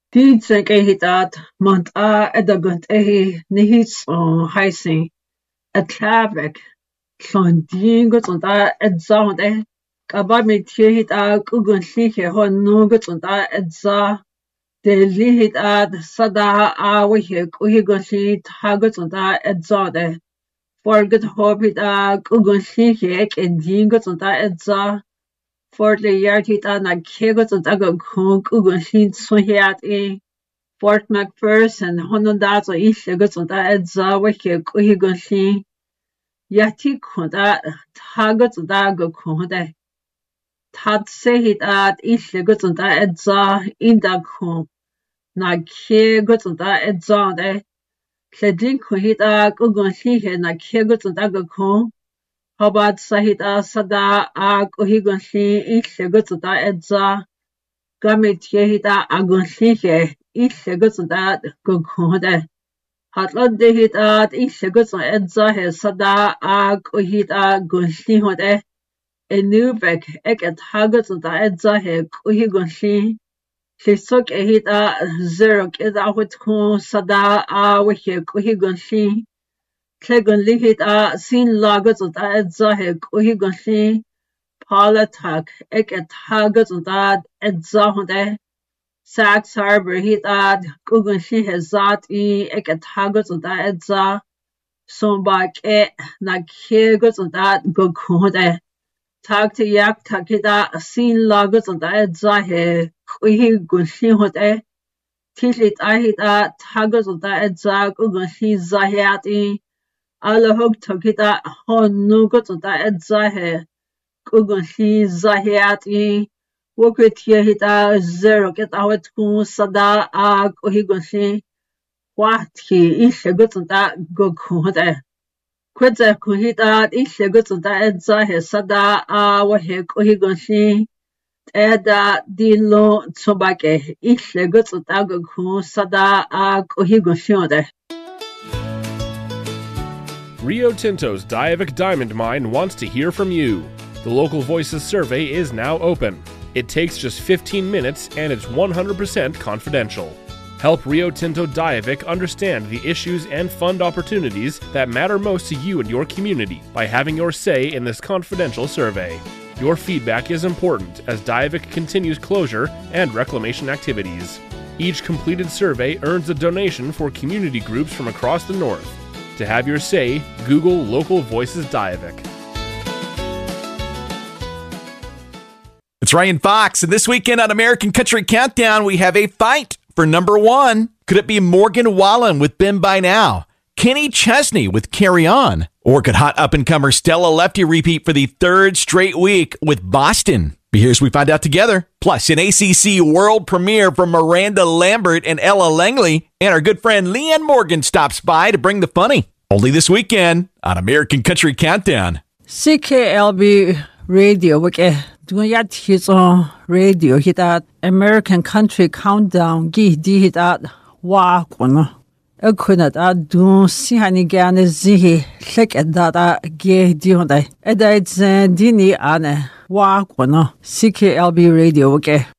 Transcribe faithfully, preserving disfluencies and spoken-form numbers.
Dīdzek ehitat mont a edagant ehi nihits o heising a clavek llon dingot und a edzahond eh gaba mit hit a gugun liche hon nugot und a edza de lihit ad sada a wihik uhigun lit hagot und a edzade forget hobit a gugun liche ek en dingot und a edza Fort le yard hit a na kegot und a gugun lit so hiat e Fort McPherson honondazo ishegot und a edza wihik uhigun lit Yati konda tagot und a gukunde Tad sehit ad ishegot und a edza inda kun na kegot und a edza de Kledin hit a gugun liche na kegot und a gukun Habad sahit a sada a guhigun li ishegot und a edza Gamit yehit a agun liche ishegot und a gukunde Hatlod de hit ad ishegot und edza he sada a guhit a gunli hode Enubek ek et hagot und a edza he guhigun li Lisok ehit a zerok ed a hutkun sada a wike guhigun li Klegun lihit a sin lagot und a edza he guhigun li Palatak ek et hagot und a edza hode Sachs Harbor hit ad gugun li he zat i ek et hagot und a edza Sombak e na kegot und a gukunde Tag te yak takida sin lagot und a edza he guhigun li hode Tishlit ahit a tagot und a edza gugun li zahiat i Alle hog takida hon nugot und a edza he gugun li zahiat i Wokit yehit a zero get awet kun sada a guhigun li Wahti ishegot und a gukunde Kwedze kuhit ad ishegot und a edza he sada a wahe guhigun li Eda dilo tsobake ishegot und a gukun sada a guhigun li Rio Tinto's Diavik Diamond Mine wants to hear from you. The Local Voices survey is now open. It takes just fifteen minutes and it's one hundred percent confidential. Help Rio Tinto Diavik understand the issues and fund opportunities that matter most to you and your community by having your say in this confidential survey. Your feedback is important as Diavik continues closure and reclamation activities. Each completed survey earns a donation for community groups from across the North. To have your say, Google Local Voices Diavik. It's Ryan Fox, and this weekend on American Country Countdown, we have a fight for number one. Could it be Morgan Wallen with Been By Now, Kenny Chesney with Carry On, or could hot up-and-comer Stella Lefty repeat for the third straight week with Boston? But here's we find out together. Plus, an A C C world premiere from Miranda Lambert and Ella Langley, and our good friend Leanne Morgan stops by to bring the funny. Only this weekend on American Country Countdown. C K L B Radio, wake Dunyat his on radio hit at American Country Countdown gi di hit at wa kono. A kunat at dun sihani gan zihi slik at data ge dionday. Eda it's dini ane wa kono. C K L B Radio, okay.